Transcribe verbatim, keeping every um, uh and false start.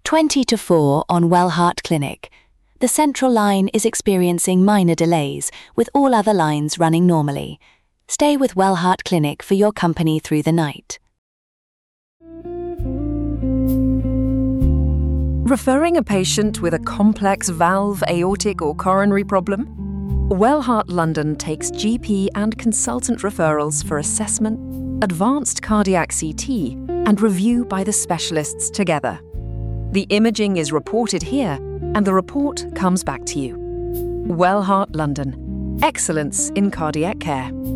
twenty to four on Wellheart Clinic. The central line is experiencing minor delays, with all other lines running normally. Stay with Wellheart Clinic for your company through the night. Referring a patient with a complex valve, aortic or coronary problem? Wellheart London takes G P and consultant referrals for assessment, advanced cardiac C T, and review by the specialists together. The imaging is reported here, and the report comes back to you. Wellheart London. Excellence in cardiac care.